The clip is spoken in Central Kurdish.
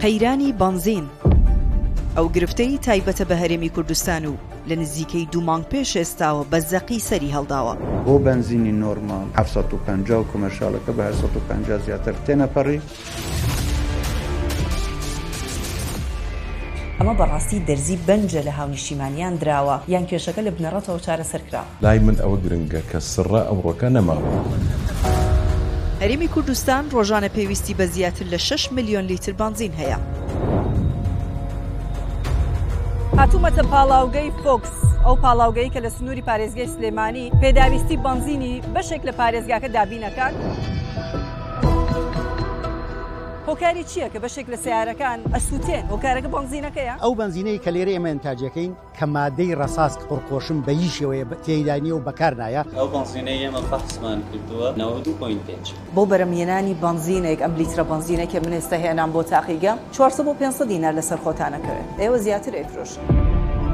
قەیرانی بنزین ئەو گرفتەی تایبەتە بە هەرێمی کوردستان و لە نزیکەی 2 مانگ پێش ئێستاوە بە زەقی سەری هەڵداوە. بۆ بنزینی نۆرمال 750 و کۆمەرشالەکە بە 850 زیاتر تێنەپەڕی. ئەمە بەڕاستی دەرزی بەنجە لە هاونیشتیمانیان دراوە یان کێشەکە لە بنەڕەتەوە چارەسەرکرا. لای من ئەوە گرنگە کە سڕە ئەمڕۆکە نەماوە. هەرێمی کوردستان ڕۆژانە پێویستی بە زیاتر لە 6 ملیۆن لیتر بنزین هەیە. هاتوومەتە پاڵاوگەی فۆکس، ئەو پاڵاوگەی کە لە سنووری پارێزگای سلێمانی پێداویستی بنزینی بەشێک لە پارێزگاکە دابینەکان. هۆکاری چییە کە بەشێک لە سیارەکان ئەسووتێن؟ هۆکارەکە بنزینەکەیە؟ ئەو بنزینەی کە لێرە ئێمە ئەنتاجەکەین کە مادەی ڕەساس پڕخۆشم بە هیچ شێوەیە تێیدانیە و بەکار نایە. ئەو بنزینەی ئێمە فەحسمان کردووە 92.5 بۆ بەرەمهێنانی بنزینێک ئەم لیترە بنزینێک کە من ئێستا هێنام بۆ تاقیگەم 400 بۆ 500 دینار لەسەر خۆتانەکەوێت. ئێوە زیاتر ئەیفرۆشن.